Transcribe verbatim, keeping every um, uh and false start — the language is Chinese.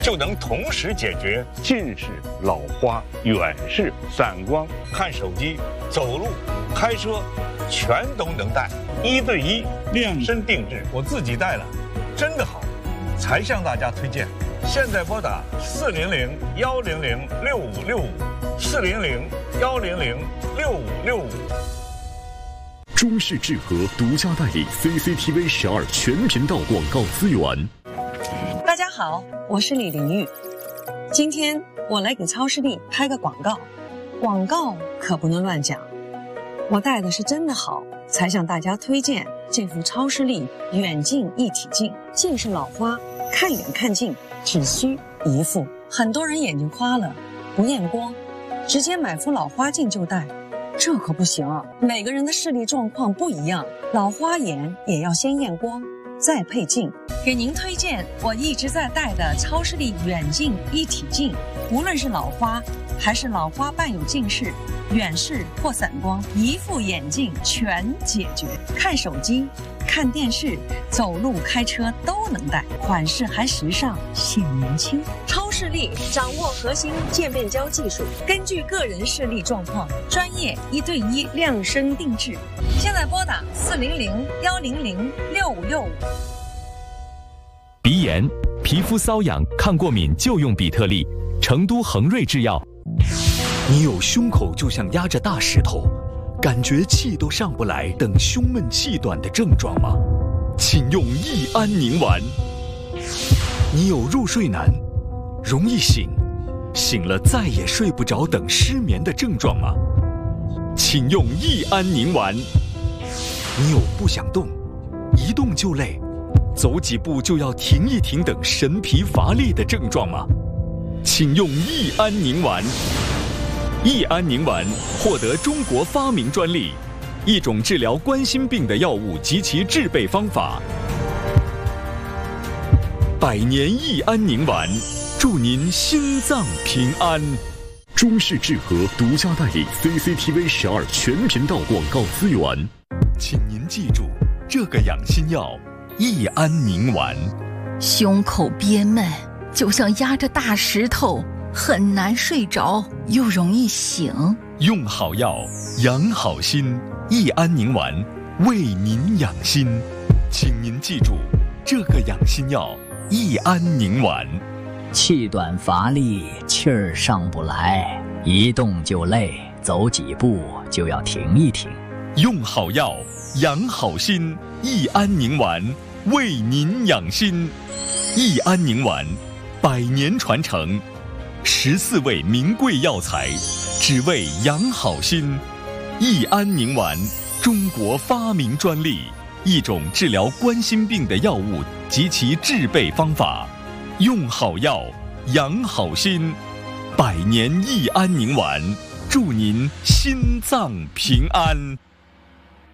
就能同时解决近视、老花、远视、散光、看手机、走路、开车，全都能戴，一对一量身定制，我自己戴了，真的好，才向大家推荐。现在拨打四零零幺零零六五六五，四零零幺零零六五六五。 中视智和独家代理 C C T V 十二全频道广告资源。 大家好，我是李玲玉。今天我来给超视力拍个广告，广告可不能乱讲。我戴的是真的好，才向大家推荐这副超视力远近一体镜。近视老花，看远看近只需一副。很多人眼睛花了，不验光，直接买副老花镜就戴，这可不行啊！每个人的视力状况不一样，老花眼也要先验光，再配镜。给您推荐我一直在戴的超视力远近一体镜，无论是老花还是老花伴有近视、远视或散光，一副眼镜全解决。看手机、看电视、走路、开车都能戴，款式还时尚，显年轻。超视力掌握核心渐变焦技术，根据个人视力状况，专业一对一量身定制。现在拨打四零零幺零零六五六五。 鼻炎、皮肤瘙痒、抗过敏就用比特利，成都恒瑞制药。 你有胸口就像压着大石头，感觉气都上不来等胸闷气短的症状吗？请用益安宁丸。你有入睡难、容易醒、醒了再也睡不着等失眠的症状吗？请用益安宁丸。你有不想动、一动就累、走几步就要停一停等神疲乏力的症状吗？请用益安宁丸。益安宁丸获得中国发明专利，一种治疗冠心病的药物及其制备方法。百年益安宁丸，祝您心脏平安。 中视智和独家代理 C C T V 十二全频道广告资源。 请您记住这个养心药益安宁丸。 胸口憋闷，就像压着大石头，很难睡着，又容易醒。 用好药，养好心。益安宁丸为您养心，请您记住这个养心药益安宁丸。 气短乏力，气儿上不来，一动就累，走几步就要停一停。 用好药，养好心。益安宁丸为您养心。益安宁丸百年传承，十四味名贵药材，只为养好心。益安宁丸，中国发明专利，一种治疗冠心病的药物及其制备方法。用好药，养好心。百年益安宁丸，祝您心脏平安。